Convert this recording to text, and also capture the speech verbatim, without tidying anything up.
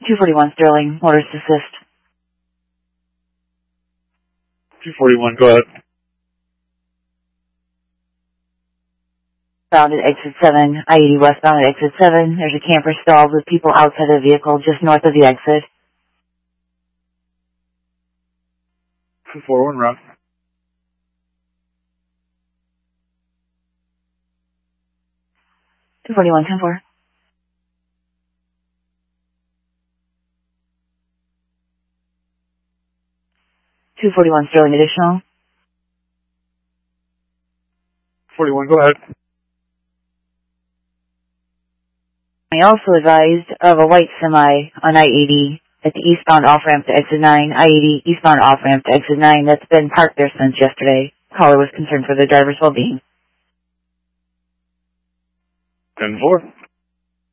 two forty-one Sterling, motorist assist. two forty-one, go ahead. Bound at exit seven, I eighty westbound at exit seven. There's a camper stalled with people outside the vehicle just north of the exit. two forty-one, route. two forty-one, ten four. two forty-one Sterling additional. forty-one, go ahead. I also advised of a white semi on I eighty at the eastbound off-ramp to exit nine, I eighty eastbound off-ramp to exit nine that's been parked there since yesterday. Caller was concerned for the driver's well-being. ten four.